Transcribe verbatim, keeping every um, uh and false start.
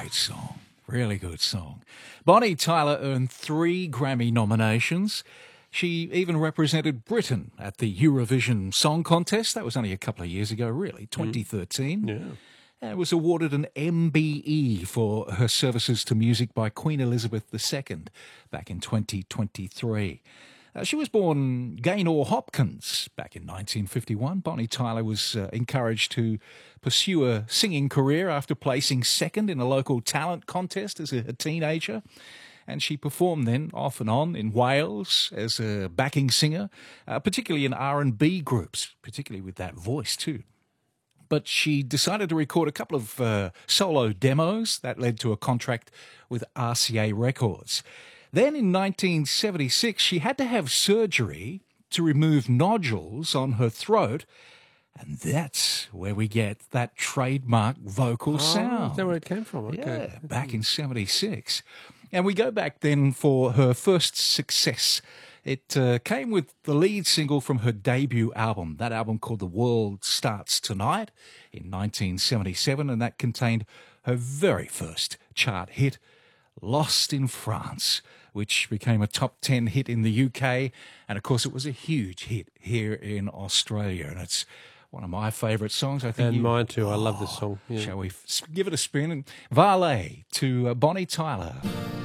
great song. Really good song. Bonnie Tyler earned three Grammy nominations. She even represented Britain at the Eurovision Song Contest. That was only a couple of years ago, really, twenty thirteen. Yeah. And was awarded an M B E for her services to music by Queen Elizabeth the Second back in twenty twenty-three. Uh, she was born Gaynor Hopkins back in nineteen fifty-one. Bonnie Tyler was uh, encouraged to pursue a singing career after placing second in a local talent contest as a, a teenager. And she performed then off and on in Wales as a backing singer, uh, particularly in R and B groups, particularly with that voice too. But she decided to record a couple of uh, solo demos that led to a contract with R C A Records. Then in nineteen seventy-six, she had to have surgery to remove nodules on her throat, and that's where we get that trademark vocal Oh, sound. is that where it came from? Okay. Yeah, back in seventy-six. And we go back then for her first success. It uh, came with the lead single from her debut album, that album called The World Starts Tonight in nineteen seventy-seven, and that contained her very first chart hit, Lost in France, which became a top ten hit in the U K, and of course it was a huge hit here in Australia, and it's one of my favourite songs. I think, And you, mine too. I love this song. Yeah. Shall we f- give it a spin? And Valet to uh, Bonnie Tyler.